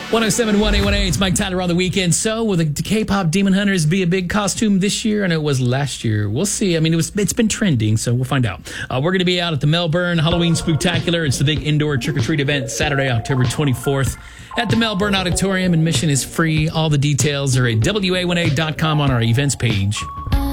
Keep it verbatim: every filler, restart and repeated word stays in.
one oh seven point one A one A, it's Mike Tyler on the weekend. So, will the K-pop Demon Hunters be a big costume this year? I know it was last year. We'll see. I mean, it was, it's been trending, so we'll find out. Uh, we're going to be out at the Melbourne Halloween Spooktacular. It's the big indoor trick-or-treat event Saturday, October twenty-fourth at the Melbourne Auditorium. Admission is free. All the details are at W A one A dot com on our events page.